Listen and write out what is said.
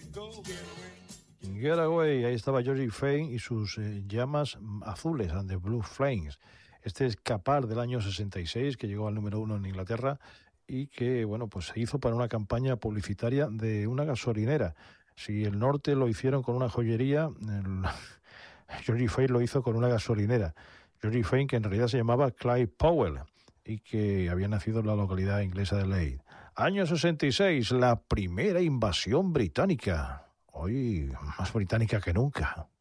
Get Away, ahí estaba Georgie Fame y sus llamas azules, and the Blue Flames. Este escapar del año 66 que llegó al número 1 en Inglaterra y que, bueno, pues se hizo para una campaña publicitaria de una gasolinera. Si el norte lo hicieron con una joyería, Georgie Fame lo hizo con una gasolinera. Georgie Fame, que en realidad se llamaba Clyde Powell y que había nacido en la localidad inglesa de Leigh. Año 66, la primera invasión británica. Hoy más británica que nunca.